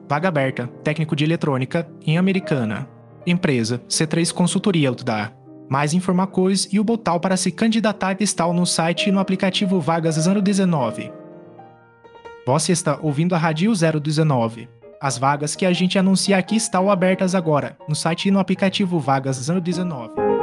Vaga aberta, técnico de eletrônica, em Americana. Empresa, C3 Consultoria Ltda. Mais informações e o botão para se candidatar está no site e no aplicativo Vagas 019. Você está ouvindo a Rádio 019. As vagas que a gente anuncia aqui estão abertas agora, no site e no aplicativo Vagas 019.